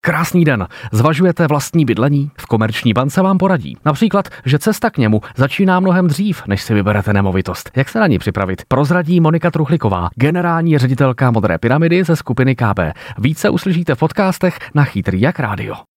Krásný den. Zvažujete vlastní bydlení? V Komerční bance vám poradí. Například, že cesta k němu začíná mnohem dřív, než si vyberete nemovitost. Jak se na ní připravit? Prozradí Monika Truchlíková, generální ředitelka Modré pyramidy ze skupiny KB. Více uslyšíte v podcastech na Chytrý jak rádio.